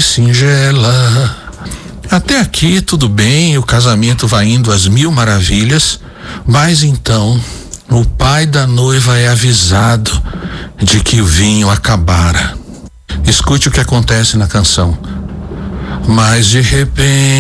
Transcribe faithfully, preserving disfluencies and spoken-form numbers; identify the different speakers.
Speaker 1: mais singela. Até aqui tudo bem, o casamento vai indo às mil maravilhas, mas então o pai da noiva é avisado de que o vinho acabara. Escute o que acontece na canção. Mas de repente